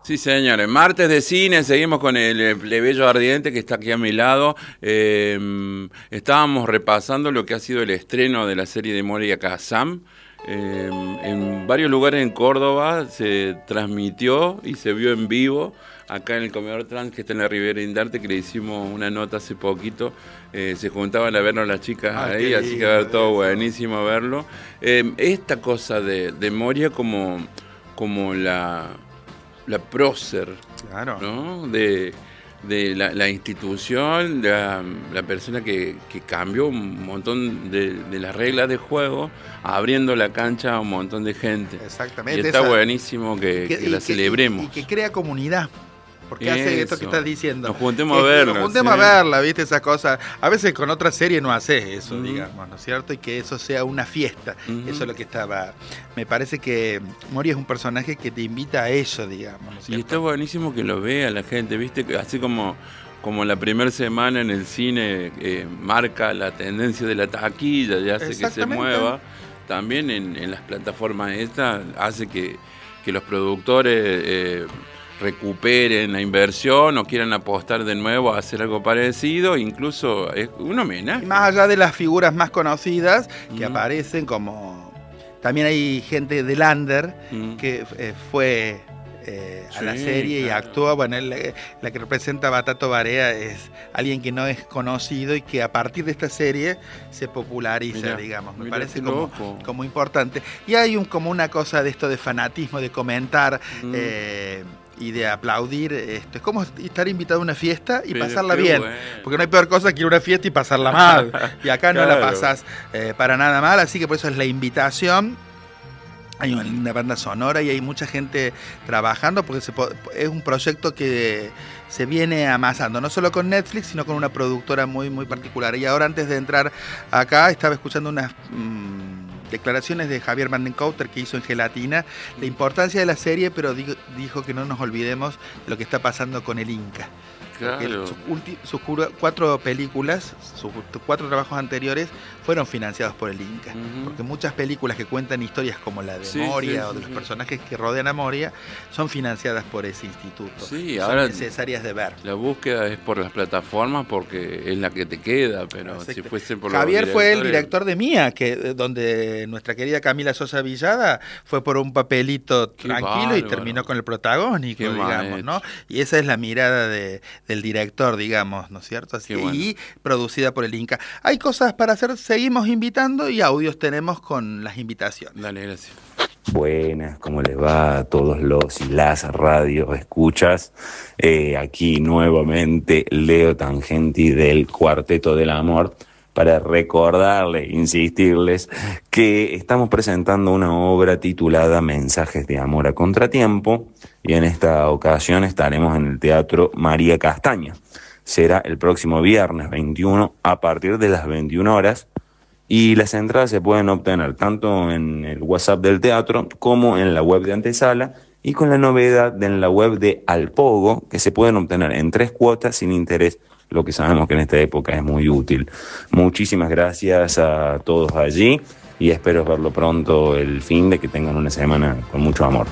Sí, señores. Martes de cine, seguimos con el plebeyo ardiente que está aquí a mi lado. Estábamos repasando lo que ha sido el estreno de la serie de Moria Kazam. En varios lugares en Córdoba se transmitió y se vio en vivo. Acá en el Comedor Trans, que está en la Ribera Indarte, que le hicimos una nota hace poquito. Se juntaban a vernos las chicas ahí, así que va a ver todo buenísimo verlo. Esta cosa de Moria como la prócer, claro, ¿no? de la institución, la persona que cambió un montón de las reglas de juego, abriendo la cancha a un montón de gente. Exactamente. Y está buenísimo que la celebremos. Y que crea comunidad. Porque hace esto que estás diciendo. Nos juntemos a verla. Nos juntemos a verla, ¿viste? Esas cosas. A veces con otra serie no haces eso, digamos, ¿no es cierto? Y que eso sea una fiesta. Eso es lo que estaba. Me parece que Moria es un personaje que te invita a eso, digamos, ¿no es cierto? Y está buenísimo que lo vea la gente, ¿viste? Así como la primera semana en el cine marca la tendencia de la taquilla y hace que se mueva. También en las plataformas estas hace que los productores recuperen la inversión o quieran apostar de nuevo a hacer algo parecido, incluso es un homenaje. Más allá de las figuras más conocidas que aparecen, como también hay gente de Lander que fue a la serie y actuó. Bueno, la que representa a Batato Barea es alguien que no es conocido y que a partir de esta serie se populariza, digamos. Me parece como importante. Y hay como una cosa de esto de fanatismo, de comentar y de aplaudir. Es como estar invitado a una fiesta y pasarla bien. Bueno. Porque no hay peor cosa que ir a una fiesta y pasarla mal. Y acá no la pasás para nada mal, así que por eso es la invitación. Hay una linda banda sonora y hay mucha gente trabajando porque es un proyecto que se viene amasando, no solo con Netflix, sino con una productora muy, muy particular. Y ahora, antes de entrar acá, estaba escuchando unas declaraciones de Javier Mandenkouter, que hizo en Gelatina, la importancia de la serie, pero dijo que no nos olvidemos de lo que está pasando con el Inca. Claro. Sus 4 películas, sus 4 trabajos anteriores fueron financiados por el Inca. Porque muchas películas que cuentan historias como la de Moria o de los personajes que rodean a Moria son financiadas por ese instituto. Sí, son ahora necesarias de ver. La búsqueda es por las plataformas porque es la que te queda, pero si fuese por Javier fue el director de Mía, donde nuestra querida Camila Sosa Villada fue por un papelito tranquilo y terminó con el protagónico, digamos, ¿no? Y esa es la mirada del director, digamos, ¿no es cierto? Así, y producida por el Inca. Hay cosas para hacer, seguimos invitando y audios tenemos con las invitaciones. Dale, gracias. Buenas, ¿cómo les va a todos los y las radio escuchas? Aquí nuevamente Leo Tangenti del Cuarteto del Amor para recordarles, insistirles que estamos presentando una obra titulada Mensajes de Amor a Contratiempo y en esta ocasión estaremos en el Teatro María Castaña. Será el próximo viernes 21 a partir de las 21 horas y las entradas se pueden obtener tanto en el WhatsApp del teatro como en la web de Antesala y con la novedad en la web de Alpogo que se pueden obtener en 3 cuotas sin interés, lo que sabemos que en esta época es muy útil. Muchísimas gracias a todos allí y espero verlo pronto el fin de que tengan una semana con mucho amor.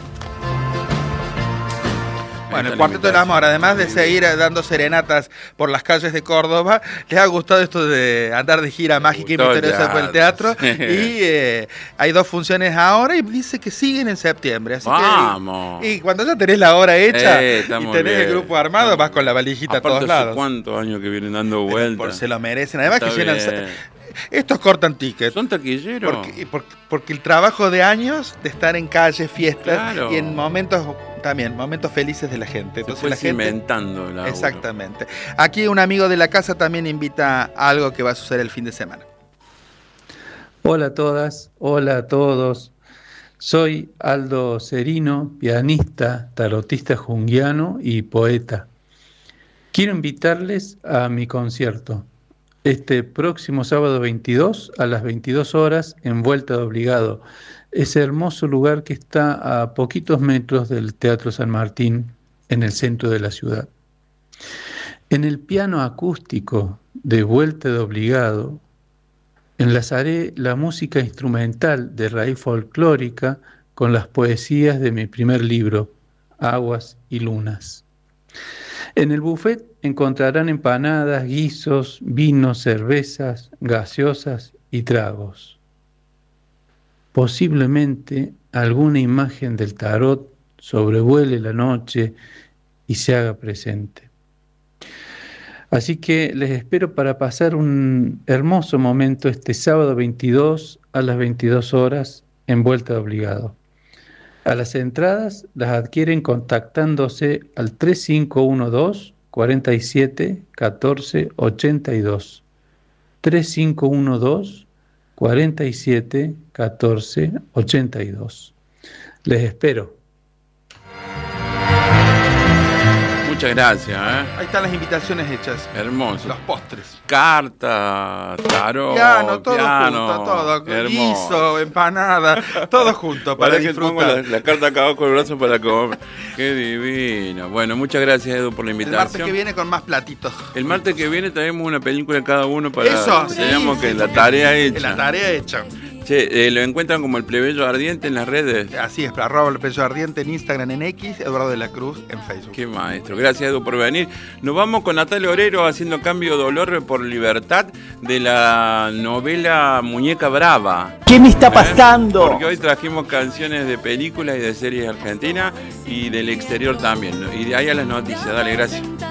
Bueno, el Cuarteto del Amor, además de seguir dando serenatas por las calles de Córdoba, les ha gustado esto de andar de gira mágica y misteriosa por el teatro. Y hay 2 funciones ahora y dice que siguen en septiembre. Así ¡vamos! Y cuando ya tenés la hora hecha y tenés bien. El grupo armado, vas con la valijita a todos lados. ¿Cuántos años que vienen dando vueltas? Se lo merecen. Además que llenan... Estos cortan tickets. Son taquilleros. Porque el trabajo de años de estar en calles, fiestas y en momentos felices de la gente. Entonces se fue la gente cimentando la exactamente. Aquí un amigo de la casa también invita a algo que va a suceder el fin de semana. Hola a todas, hola a todos. Soy Aldo Cerino, pianista, tarotista junguiano y poeta. Quiero invitarles a mi concierto. Este próximo sábado 22 a las 22 horas en Vuelta de Obligado. Ese hermoso lugar que está a poquitos metros del Teatro San Martín, en el centro de la ciudad. En el piano acústico de Vuelta de Obligado, enlazaré la música instrumental de raíz folclórica con las poesías de mi primer libro, aguas y lunas. En el buffet encontrarán empanadas, guisos, vinos, cervezas, gaseosas y tragos. Posiblemente alguna imagen del tarot sobrevuele la noche y se haga presente. Así que les espero para pasar un hermoso momento este sábado 22 a las 22 horas en Vuelta de Obligado. A las entradas las adquieren contactándose al 3512 47 14 82. 3512 47 14 82. Les espero. Muchas gracias. Ahí están las invitaciones hechas. Hermoso. Los postres. Carta, tarot, Piano, todo junto, todo. Guiso, empanada, todo junto para disfrutar. Que la carta acá abajo del brazo para comer. Qué divino. Bueno, muchas gracias, Edu, por la invitación. El martes que viene con más platitos. El martes que viene traemos una película cada uno para... Eso. Teníamos que la tarea hecha. La tarea hecha. Che, lo encuentran como El Plebeyo Ardiente en las redes. Así es, @El Plebeyo Ardiente en Instagram, en X, Eduardo de la Cruz en Facebook. Qué maestro. Gracias, Edu, por venir. Nos vamos con Natalia Oreiro haciendo Cambio Dolor por Libertad de la novela Muñeca Brava. ¿Qué me está pasando? Porque hoy trajimos canciones de películas y de series argentinas y del exterior también, ¿no? Y de ahí a las noticias. Dale, gracias.